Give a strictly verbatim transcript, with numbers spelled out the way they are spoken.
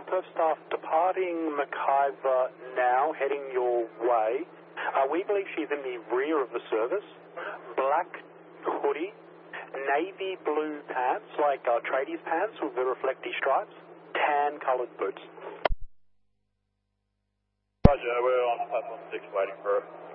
Perth staff departing McIver now, heading your way. Uh, we believe she's in the rear of the service. Black hoodie, navy blue pants, like uh, tradies pants with the reflecty stripes, tan coloured boots. Roger, we're on platform six waiting for her.